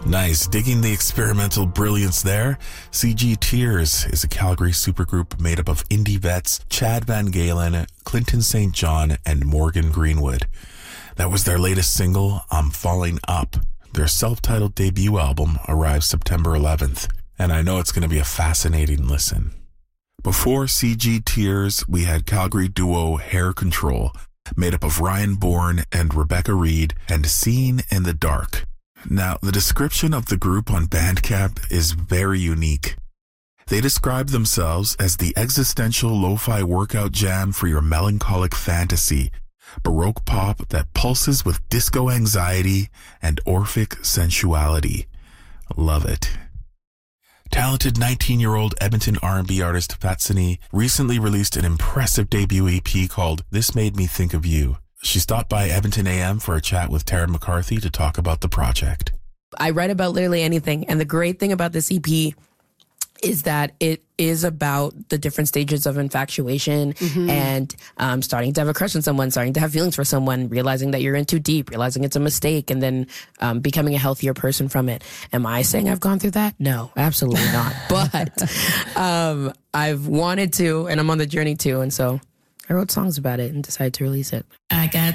Nice. Digging the experimental brilliance there. CG Tears is a Calgary supergroup made up of indie vets Chad Van Galen, Clinton St. John, and Morgan Greenwood. That was their latest single, I'm Falling Up. Their self-titled debut album arrives September 11th, and I know it's going to be a fascinating listen. Before CG Tears, we had Calgary duo Hair Control, made up of Ryan Bourne and Rebecca Reed, and Seen in the Dark. Now, the description of the group on Bandcamp is very unique. They describe themselves as the existential lo-fi workout jam for your melancholic fantasy, Baroque pop that pulses with disco anxiety and Orphic sensuality. Love it. Talented 19-year-old Edmonton R&B artist Fatsini recently released an impressive debut EP called This Made Me Think of You. She stopped by Edmonton AM for a chat with Taryn McCarthy to talk about the project. I write about literally anything, and the great thing about this EP is that it is about the different stages of infatuation and starting to have a crush on someone, starting to have feelings for someone, realizing that you're in too deep, realizing it's a mistake, and then becoming a healthier person from it. Am I saying I've gone through that? No, absolutely not. But I've wanted to, and I'm on the journey too, and so I wrote songs about it and decided to release it. I got